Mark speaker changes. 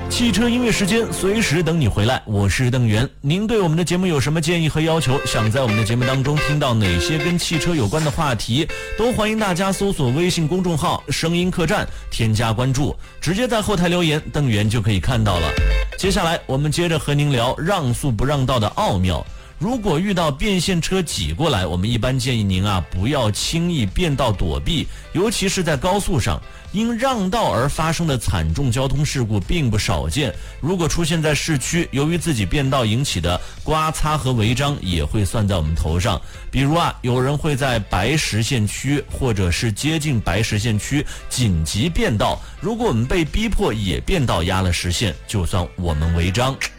Speaker 1: 汽车音乐时间，随时等你回来，我是邓源。您对我们的节目有什么建议和要求？想在我们的节目当中听到哪些跟汽车有关的话题？都欢迎大家搜索微信公众号声音客栈，添加关注，直接在后台留言，邓源就可以看到了。接下来我们接着和您聊让速不让道的奥妙。如果遇到变线车挤过来，我们一般建议您不要轻易变道躲避，尤其是在高速上，因让道而发生的惨重交通事故并不少见。如果出现在市区，由于自己变道引起的刮擦和违章也会算在我们头上。比如有人会在白实线区或者是接近白实线区紧急变道，如果我们被逼迫也变道压了实线，就算我们违章。